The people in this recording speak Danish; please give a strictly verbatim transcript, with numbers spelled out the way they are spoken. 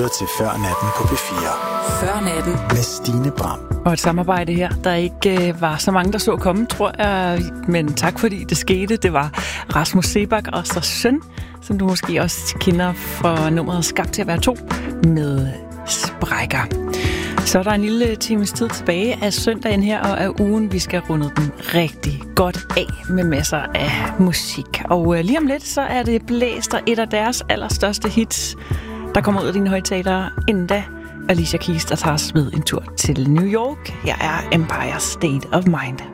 lytter til Før Natten på P fire. Før Natten. Med Stine Bram. Og et samarbejde her, der ikke øh, var så mange, der så komme, tror jeg. Men tak fordi det skete. Det var Rasmus Seebach og så søn, som du måske også kender fra nummeret Skabt til at være to, med Sprækker. Så er der en lille times tid tilbage af søndagen her, og af ugen, vi skal runde den rigtig godt af med masser af musik. Og øh, lige om lidt, så er det Blæst og et af deres allerstørste hits, der kommer ud af dine højtalere. Inden da, Alicia Keys, der tager os med en tur til New York. Jeg er Empire State of Mind.